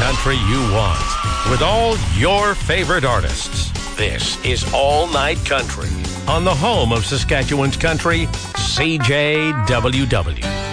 country you want with all your favorite artists. This is All Night Country on the home of Saskatchewan's country, CJWW.